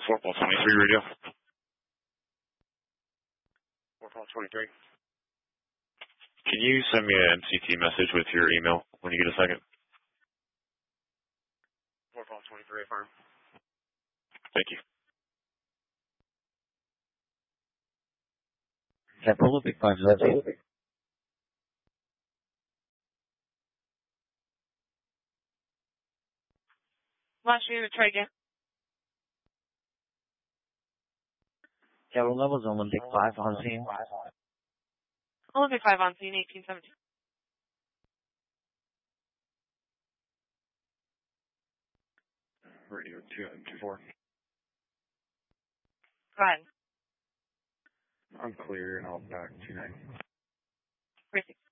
Ball 23 radio. 4 23. Can you send me an MCT message with your email when you get a second? 4 23, affirm. Thank you. Apollo Big 517. Last unit, try again. Capital levels Olympic 5 on scene. Olympic 5 on scene, 1817. Radio 224. Go ahead. I'm clear and I'll back 29. Precinct.